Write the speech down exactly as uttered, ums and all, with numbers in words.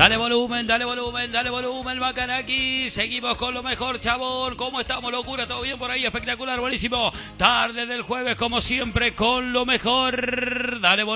Dale volumen, dale volumen, dale volumen, Macanaki. Seguimos con lo mejor, chabón. ¿Cómo estamos? Locura, todo bien por ahí, espectacular, buenísimo. Tarde del jueves, como siempre, con lo mejor. Dale volumen.